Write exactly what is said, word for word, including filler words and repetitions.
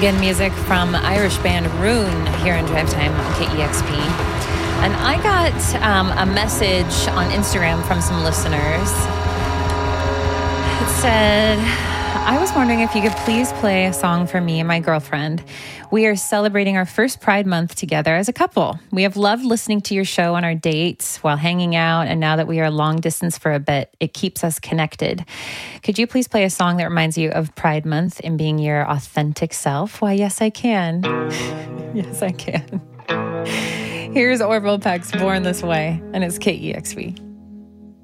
again, music from Irish band Rune here in Drive Time on K E X P. And I got um, a message on Instagram from some listeners. It said, I was wondering if you could please play a song for me and my girlfriend. We are celebrating our first Pride Month together as a couple. We have loved listening to your show on our dates while hanging out, and now that we are long distance for a bit, it keeps us connected. Could you please play a song that reminds you of Pride Month and being your authentic self? Why, yes, I can. Yes, I can. Here's Orville Peck's Born This Way, and it's K E X P.